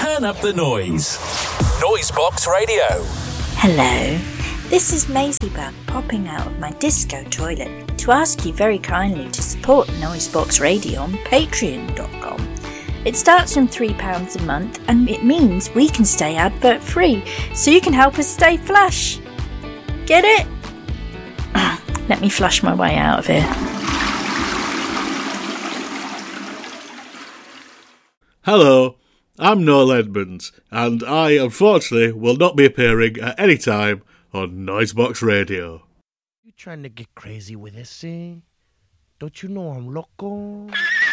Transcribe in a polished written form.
Turn up the noise. Noisebox Radio. Hello, this is Maisie Bug popping out of my disco toilet to ask you very kindly to support Noisebox Radio on patreon.com. It starts from £3 a month and it means we can stay advert free, so you can help us stay flush. Get it? Let me flush my way out of here. Hello, I'm Noel Edmonds, and I unfortunately will not be appearing at any time on Noisebox Radio. You trying to get crazy with this, eh? Don't you know I'm loco?